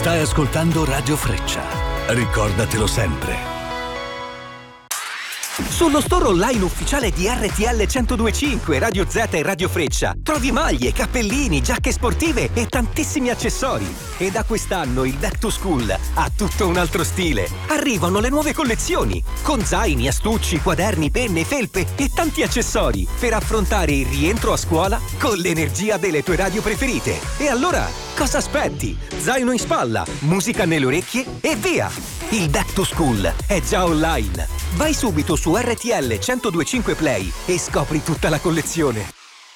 Stai ascoltando Radio Freccia. Ricordatelo sempre. Sullo store online ufficiale di RTL 1025, Radio Z e Radio Freccia trovi maglie, cappellini, giacche sportive e tantissimi accessori. E da quest'anno il Back to School ha tutto un altro stile. Arrivano le nuove collezioni con zaini, astucci, quaderni, penne, felpe e tanti accessori per affrontare il rientro a scuola con l'energia delle tue radio preferite. E allora, cosa aspetti? Zaino in spalla, musica nelle orecchie e via! Il Back to School è già online. Vai subito su RTL 1025 Play e scopri tutta la collezione.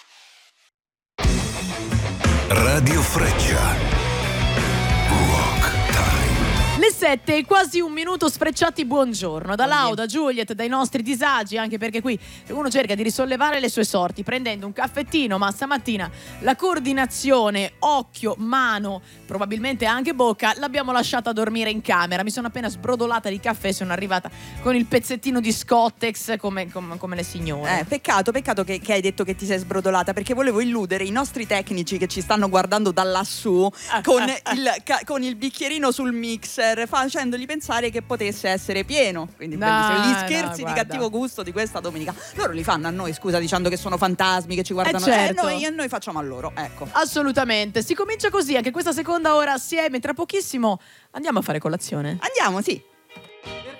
Radio Freccia. Rock Time. Le 7 e quasi un minuto sfrecciati, buongiorno. Da Lauda, Juliet, dai nostri disagi, anche perché qui uno cerca di risollevare le sue sorti prendendo un caffettino, ma stamattina la coordinazione occhio, mano, probabilmente anche bocca, l'abbiamo lasciata dormire in camera. Mi sono appena sbrodolata di caffè, sono arrivata con il pezzettino di Scottex come le signore. Peccato che hai detto che ti sei sbrodolata, perché volevo illudere i nostri tecnici che ci stanno guardando da lassù con il bicchierino sul mixer, facendogli pensare che potesse essere pieno. Quindi bellissimo. Gli scherzi di cattivo gusto di questa domenica loro li fanno a noi, scusa, dicendo che sono fantasmi che ci guardano, certo. E noi facciamo a loro, ecco. Assolutamente, si comincia così anche questa seconda ora assieme. Tra pochissimo andiamo a fare colazione. Andiamo, sì.